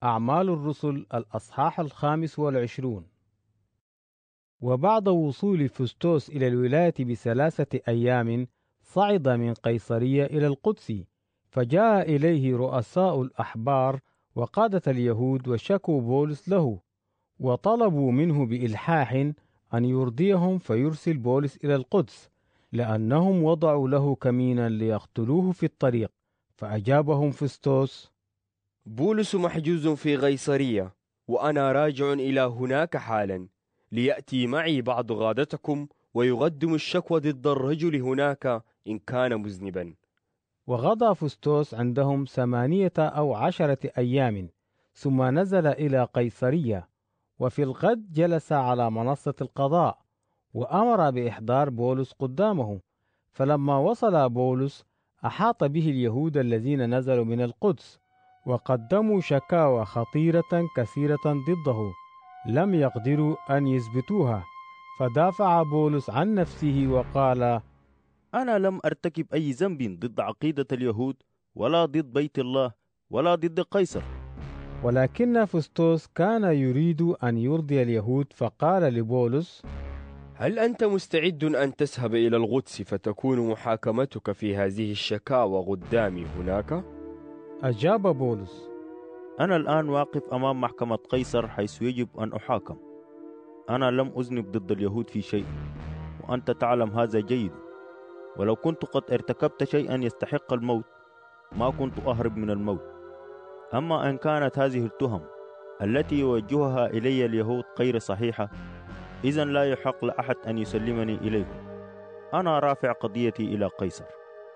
أعمال الرسل الأصحاح 25. وبعد وصول فستوس إلى الولاية ب3 أيام صعد من قيصرية إلى القدس، فجاء إليه رؤساء الأحبار وقادة اليهود وشكوا بولس له، وطلبوا منه بإلحاح أن يرضيهم فيرسل بولس إلى القدس، لأنهم وضعوا له كمينا ليقتلوه في الطريق. فأجابهم فستوس: بولس محجوز في قيصرية، وأنا راجع إلى هناك حالا، ليأتي معي بعض غادتكم ويقدم الشكوى ضد الرجل هناك إن كان مذنبا. وغدا فستوس عندهم 8 أو 10 أيام، ثم نزل إلى قيصرية، وفي الغد جلس على منصة القضاء، وأمر بإحضار بولس قدامه. فلما وصل بولس أحاط به اليهود الذين نزلوا من القدس، وقدموا شكاوى خطيرة كثيرة ضده لم يقدروا أن يثبتوها. فدافع بولس عن نفسه وقال: أنا لم أرتكب أي ذنب ضد عقيدة اليهود ولا ضد بيت الله ولا ضد قيصر. ولكن فستوس كان يريد أن يرضي اليهود، فقال لبولس: هل أنت مستعد أن تذهب إلى القدس فتكون محاكمتك في هذه الشكاوى قدامي هناك؟ أجاب بولس: أنا الآن واقف أمام محكمة قيصر حيث يجب أن أحاكم. أنا لم أذنب ضد اليهود في شيء، وأنت تعلم هذا جيد. ولو كنت قد ارتكبت شيئا يستحق الموت ما كنت أهرب من الموت. أما إن كانت هذه التهم التي يوجهها إلي اليهود غير صحيحة، إذن لا يحق لأحد أن يسلمني إليهم. أنا رافع قضيتي إلى قيصر.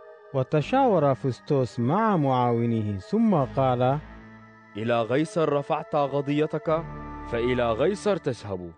وتشاور فستوس مع معاونيه، ثم قال: إلى قيصر رفعت قضيتك، فإلى قيصر تذهب.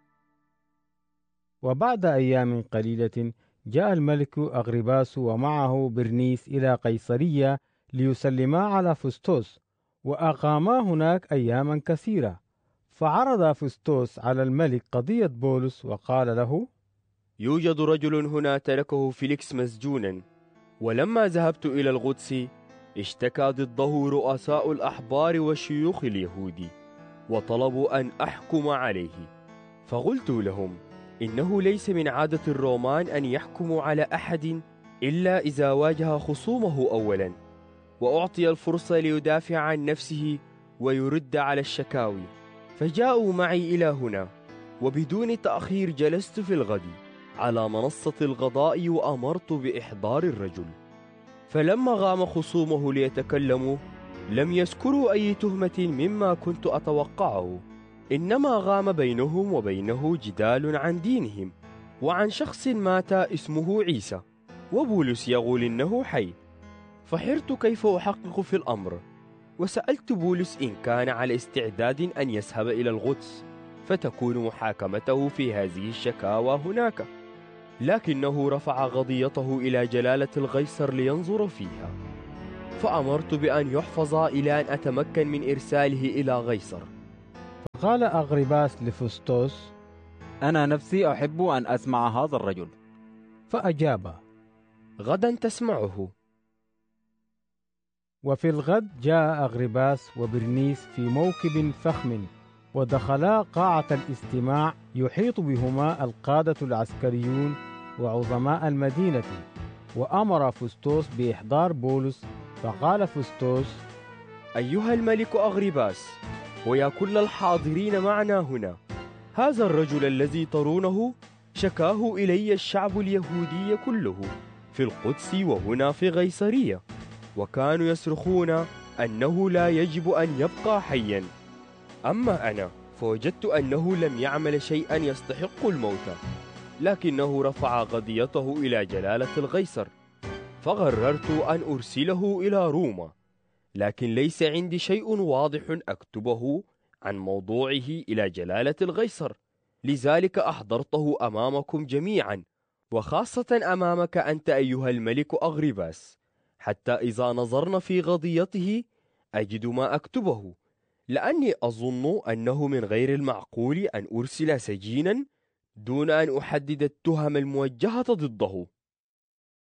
وبعد أيام قليلة جاء الملك أغرباس ومعه برنيس إلى قيصرية ليسلما على فستوس، وأقاما هناك أياما كثيرة. فعرض فستوس على الملك قضية بولس وقال له: يوجد رجل هنا تركه فيليكس مسجونا، ولما ذهبت إلى القدس اشتكى ضده رؤساء الأحبار والشيوخ اليهودي، وطلبوا أن أحكم عليه. فقلت لهم إنه ليس من عادة الرومان أن يحكموا على أحد إلا إذا واجه خصومه أولا، وأعطي الفرصة ليدافع عن نفسه ويرد على الشكاوي. فجاءوا معي إلى هنا، وبدون تأخير جلست في الغد على منصة القضاء وأمرت بإحضار الرجل. فلما قام خصومه ليتكلموا لم يذكروا أي تهمة مما كنت أتوقعه، إنما قام بينهم وبينه جدال عن دينهم وعن شخص مات اسمه عيسى، وبولس يقول إنه حي. فحرت كيف أحقق في الأمر، وسألت بولس إن كان على استعداد أن يذهب إلى القدس فتكون محاكمته في هذه الشكاوى هناك، لكنه رفع قضيته إلى جلالة القيصر لينظر فيها. فأمرت بأن يحفظ إلى أن أتمكن من إرساله إلى قيصر. قال أغرباس لفستوس: أنا نفسي أحب أن أسمع هذا الرجل. فأجاب: غدا تسمعه. وفي الغد جاء أغرباس وبرنيس في موكب فخم، ودخلا قاعة الاستماع يحيط بهما القادة العسكريون وعظماء المدينة. وأمر فستوس بإحضار بولس. فقال فستوس: أيها الملك أغرباس، ويا كل الحاضرين معنا هنا، هذا الرجل الذي ترونه شكاه إلي الشعب اليهودي كله في القدس وهنا في قيصرية، وكانوا يصرخون أنه لا يجب أن يبقى حيا. أما أنا فوجدت أنه لم يعمل شيئا يستحق الموت، لكنه رفع قضيته إلى جلالة القيصر، فقررت أن أرسله إلى روما، لكن ليس عندي شيء واضح أكتبه عن موضوعه إلى جلالة القيصر، لذلك أحضرته أمامكم جميعا، وخاصة أمامك أنت أيها الملك أغرباس، حتى إذا نظرنا في قضيته أجد ما أكتبه، لأني أظن أنه من غير المعقول أن أرسل سجينا دون أن أحدد التهم الموجهة ضده.